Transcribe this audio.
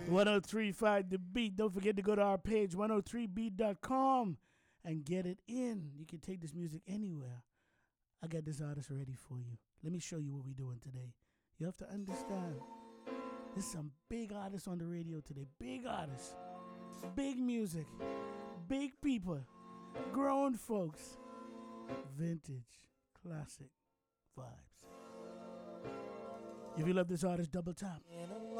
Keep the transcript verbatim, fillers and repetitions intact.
one oh three point five The Beat. Don't forget to go to our page, one oh three beat dot com, and get it in. You can take this music anywhere. I got this artist ready for you. Let me show you what we're doing today. You have to understand, there's some big artists on the radio today. Big artists. Big music. Big people. Grown folks. Vintage. Classic vibes. If you love this artist, double tap.